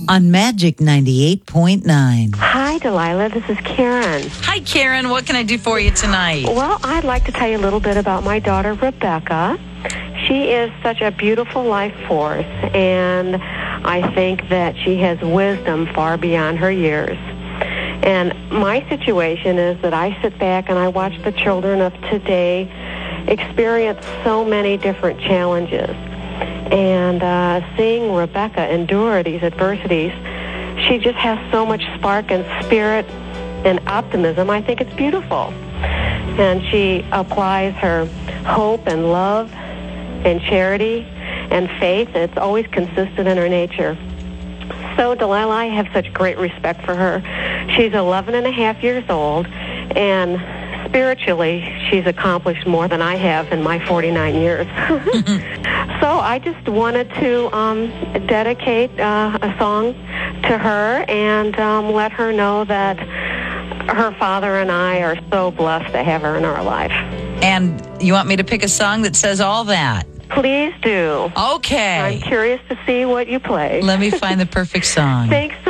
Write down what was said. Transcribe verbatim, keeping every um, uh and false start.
on Magic ninety-eight point nine. Hi, Delilah. This is Karen. Hi, Karen. What can I do for you tonight? Well, I'd like to tell you a little bit about my daughter, Rebecca. She is such a beautiful life force, and I think that she has wisdom far beyond her years. And my situation is that I sit back and I watch the children of today experience so many different challenges. And uh, seeing Rebecca endure these adversities, she just has so much spark and spirit and optimism. I think it's beautiful. And she applies her hope and love and charity and faith. It's always consistent in her nature. So, Delilah, I have such great respect for her. She's eleven and a half years old, and spiritually, she's accomplished more than I have in my forty-nine years. So I just wanted to um, dedicate uh, a song to her and um, let her know that her father and I are so blessed to have her in our life. And you want me to pick a song that says all that? Please do. Okay. I'm curious to see what you play. Let me find the perfect song. Thanks so